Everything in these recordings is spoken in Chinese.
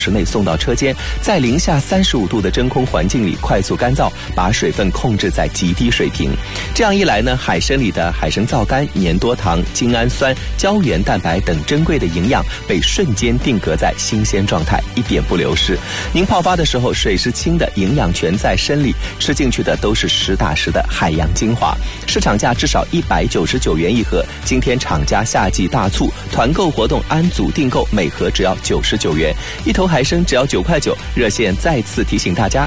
内送到车间，在零下35度的真空环境里快速干燥，把水分控制在极低水平。这样一来呢，海参里的海参皂苷、粘多糖、精氨酸、胶原蛋白等珍贵的营养被瞬间定格在新鲜状态，一点不流失。您泡发的时候，水是清的，营养全在参里，吃进去的都是实打实的海洋精华。市场价至少199元一盒，今天厂家夏季大促团购活动，按组订购，每盒只要99元，一头海参只要9块9。热线再次提醒大家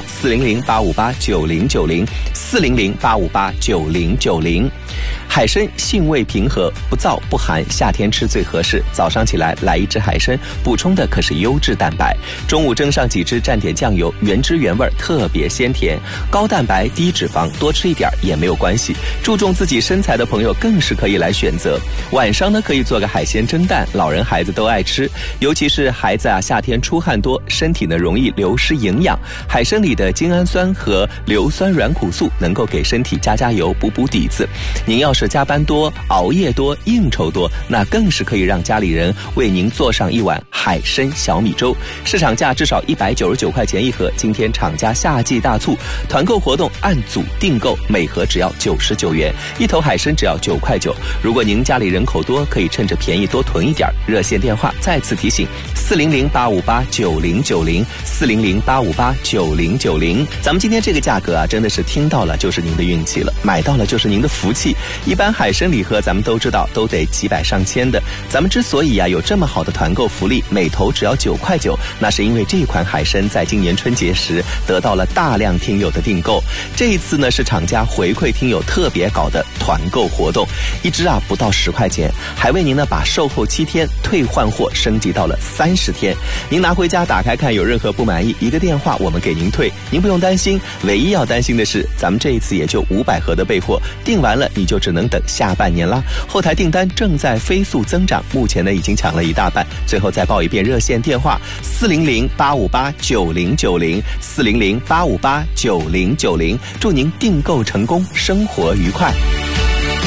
：400-858-9090，400-858-9090。海参性味平和，不燥不寒，夏天吃最合适。早上起来来一只海参，补充的可是优质蛋白。中午蒸上几只，蘸点酱油，原汁原味，特别鲜甜。高蛋白低脂肪，多吃一点也没有关系。注重自己身材的朋友更是可以来选择。晚上呢，可以做个海鲜蒸蛋，老人孩子都爱吃。尤其是孩子啊，夏天出汗多，身体呢容易流失营养。海参里的精氨酸和硫酸软骨素能够给身体加油，补底子。您要是加班多、熬夜多、应酬多，那更是可以让家里人为您做上一碗海参小米粥。市场价至少199块钱一盒，今天厂家夏季大促团购活动，按组订购，每盒只要99元，一头海参只要9块9。如果您家里人口多，可以趁着便宜多囤一点。热线电话再次提醒：400-858-9090，400-858-9090。咱们今天这个价格啊，真的是听到了就是您的运气了，买到了就是您的福气。一般海参礼盒咱们都知道都得几百上千的，咱们之所以有这么好的团购福利，每头只要9块9，那是因为这款海参在今年春节时得到了大量听友的订购。这一次呢，是厂家回馈听友特别搞的团购活动，一只啊不到10块钱，还为您呢把售后7天退换货升级到了30天。您拿回家打开看，有任何不满意，一个电话我们给您退，您不用担心。唯一要担心的是，咱们这一次也就500盒的备货，订完了你就只能等下半年啦。后台订单正在飞速增长，目前呢已经抢了一大半。最后再报一遍热线电话：400-858-9090，400-858-9090。祝您订购成功，生活愉快。